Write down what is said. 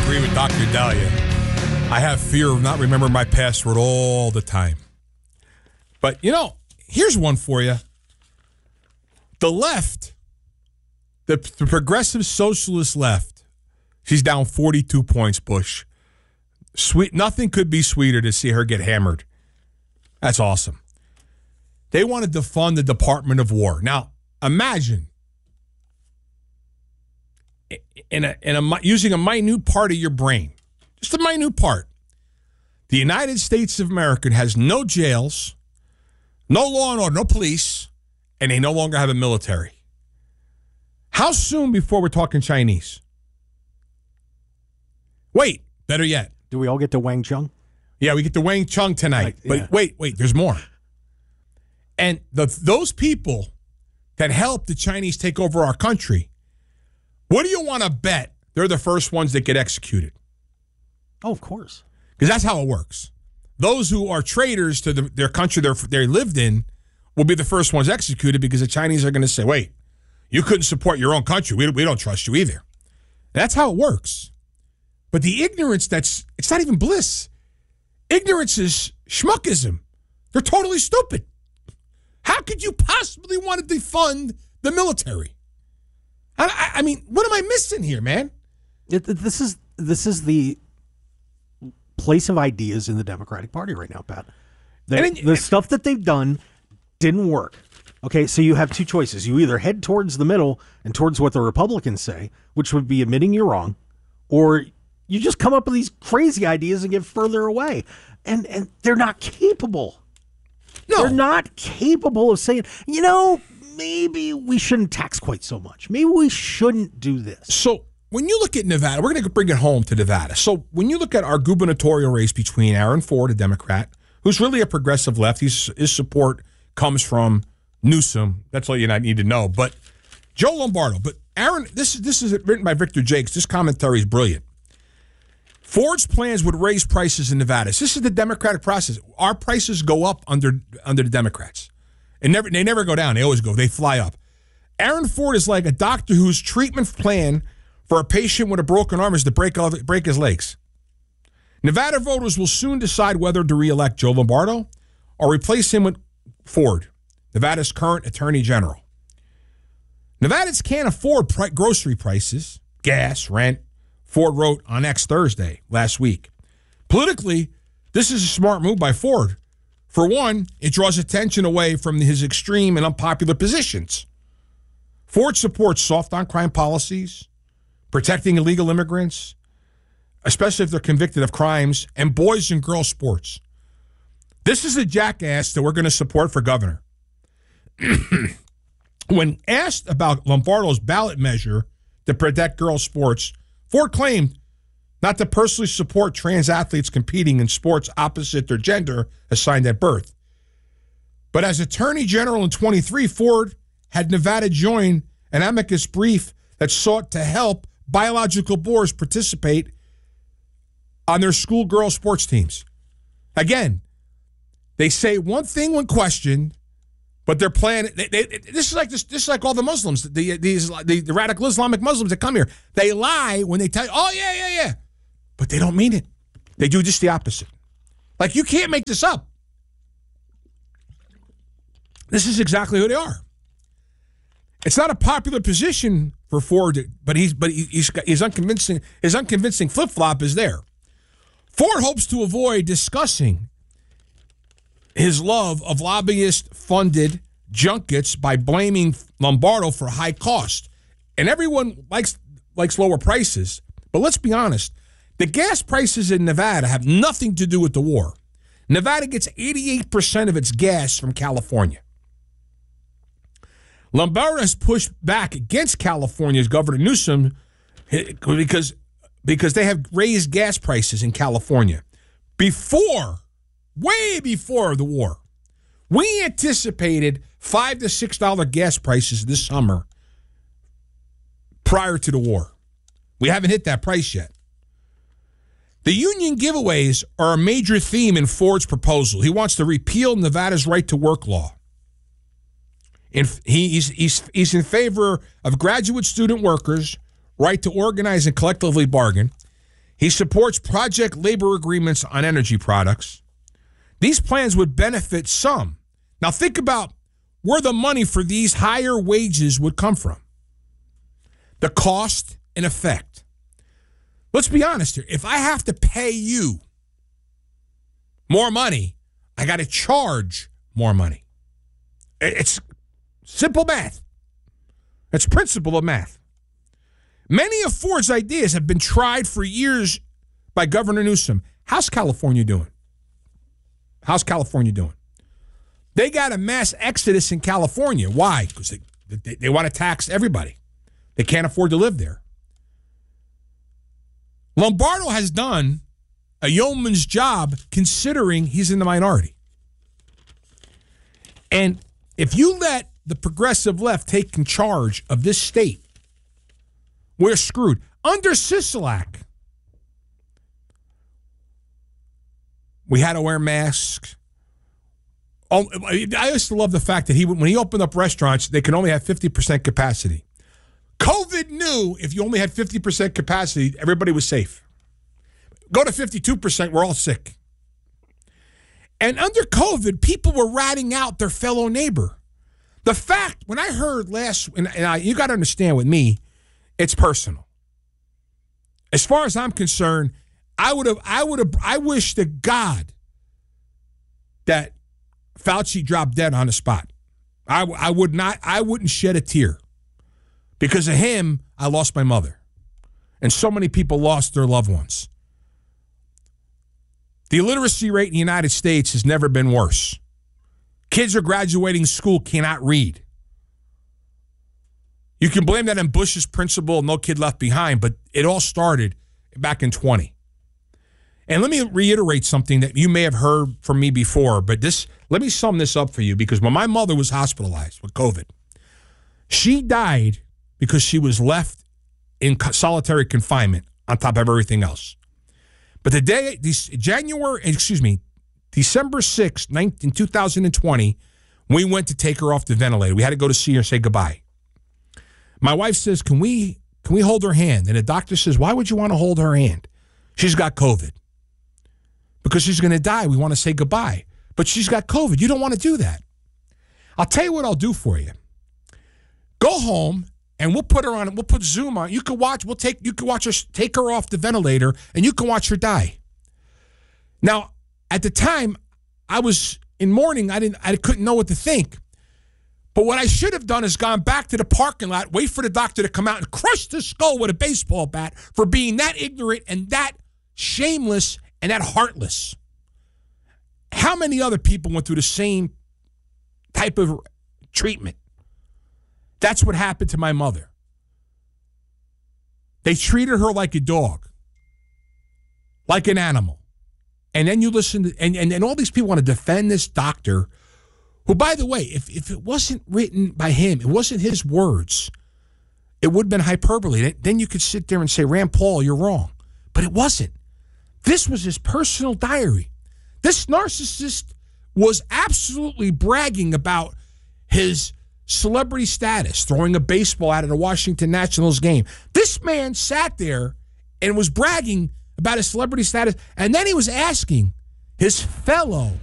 agree with Dr. Dahlia. I have fear of not remembering my password all the time. But, here's one for you. The left, the progressive socialist left, she's down 42 points, Bush. Nothing could be sweeter to see her get hammered. That's awesome. They want to defund the Department of War. Now, imagine using a minute part of your brain, just a minute part. The United States of America has no jails, no law and order, no police, and they no longer have a military. How soon before we're talking Chinese? Wait, better yet. Do we all get to Wang Chung? Yeah, we get to Wang Chung tonight. But wait, there's more. And those people that helped the Chinese take over our country, what do you want to bet they're the first ones that get executed? Oh, of course. Because that's how it works. Those who are traitors to their country they lived in will be the first ones executed because the Chinese are going to say, wait, you couldn't support your own country. We don't trust you either. That's how it works. But the ignorance it's not even bliss. Ignorance is schmuckism. They're totally stupid. How could you possibly want to defund the military? I mean, what am I missing here, man? This is the place of ideas in the Democratic Party right now, Pat. The stuff that they've done didn't work. Okay, so you have two choices. You either head towards the middle and towards what the Republicans say, which would be admitting you're wrong, or you just come up with these crazy ideas and get further away. And they're not capable. No. They're not capable of saying, maybe we shouldn't tax quite so much. Maybe we shouldn't do this. So when you look at Nevada, we're going to bring it home to Nevada. So when you look at our gubernatorial race between Aaron Ford, a Democrat, who's really a progressive left, his support comes from Newsom. That's all you need to know. But Joe Lombardo. But Aaron, this is written by Victor Jakes. This commentary is brilliant. Ford's plans would raise prices in Nevada. This is the Democratic process. Our prices go up under the Democrats. And they never go down. They always go. They fly up. Aaron Ford is like a doctor whose treatment plan for a patient with a broken arm is to break his legs. Nevada voters will soon decide whether to reelect Joe Lombardo or replace him with Ford, Nevada's current attorney general. Nevadans can't afford grocery prices, gas, rent, Ford wrote on X Thursday last week. Politically, this is a smart move by Ford. For one, it draws attention away from his extreme and unpopular positions. Ford supports soft-on-crime policies, protecting illegal immigrants, especially if they're convicted of crimes, and boys and girls sports. This is a jackass that we're going to support for governor. When asked about Lombardo's ballot measure to protect girls sports, Ford claimed not to personally support trans athletes competing in sports opposite their gender assigned at birth. But as Attorney General in 23, Ford had Nevada join an amicus brief that sought to help biological boys participate on their school girls sports teams. Again, they say one thing when questioned, but their plan. This is like all the Muslims, the radical Islamic Muslims that come here. They lie when they tell you, "Oh yeah," but they don't mean it. They do just the opposite. Like, you can't make this up. This is exactly who they are. It's not a popular position for Ford, but he's unconvincing. His unconvincing flip flop is there. Ford hopes to avoid discussing his love of lobbyist-funded junkets by blaming Lombardo for high cost. And everyone likes lower prices. But let's be honest. The gas prices in Nevada have nothing to do with the war. Nevada gets 88% of its gas from California. Lombardo has pushed back against California's Governor Newsom because they have raised gas prices in California. Way before the war, we anticipated $5 to $6 gas prices this summer prior to the war. We haven't hit that price yet. The union giveaways are a major theme in Ford's proposal. He wants to repeal Nevada's right-to-work law. He's in favor of graduate student workers' right to organize and collectively bargain. He supports project labor agreements on energy products. These plans would benefit some. Now think about where the money for these higher wages would come from. The cost and effect. Let's be honest here. If I have to pay you more money, I got to charge more money. It's simple math. It's principle of math. Many of Ford's ideas have been tried for years by Governor Newsom. How's California doing? How's California doing? They got a mass exodus in California. Why? Because they want to tax everybody. They can't afford to live there. Lombardo has done a yeoman's job considering he's in the minority. And if you let the progressive left take charge of this state, we're screwed. Under Sisolak, we had to wear masks. Oh, I used to love the fact that when he opened up restaurants, they could only have 50% capacity. COVID knew if you only had 50% capacity, everybody was safe. Go to 52%, we're all sick. And under COVID, people were ratting out their fellow neighbor. The fact, when I heard you got to understand with me, it's personal. As far as I'm concerned, I wish to God that Fauci dropped dead on the spot. I wouldn't shed a tear. Because of him, I lost my mother. And so many people lost their loved ones. The illiteracy rate in the United States has never been worse. Kids are graduating school, cannot read. You can blame that on Bush's principle, no kid left behind, but it all started back in 20. And let me reiterate something that you may have heard from me before, but let me sum this up for you, because when my mother was hospitalized with COVID, she died because she was left in solitary confinement on top of everything else. But December 6th, in 2020, we went to take her off the ventilator. We had to go to see her, say goodbye. My wife says, can we hold her hand? And the doctor says, why would you want to hold her hand? She's got COVID. Because she's going to die. We want to say goodbye. But she's got COVID. You don't want to do that. I'll tell you what I'll do for you. Go home and we'll put her on. We'll put Zoom on. You can watch. You can watch us take her off the ventilator, and you can watch her die. Now, at the time, I was in mourning. I couldn't know what to think. But what I should have done is gone back to the parking lot, wait for the doctor to come out and crush the skull with a baseball bat for being that ignorant and that shameless and that heartless. How many other people went through the same type of treatment? That's what happened to my mother. They treated her like a dog, like an animal. And then you listen to, and all these people want to defend this doctor who, by the way, if it wasn't written by him, it wasn't his words, it would have been hyperbole. Then you could sit there and say, Rand Paul, you're wrong. But it wasn't. This was his personal diary. This narcissist was absolutely bragging about his celebrity status, throwing a baseball out at a Washington Nationals game. This man sat there and was bragging about his celebrity status, and then he was asking his fellow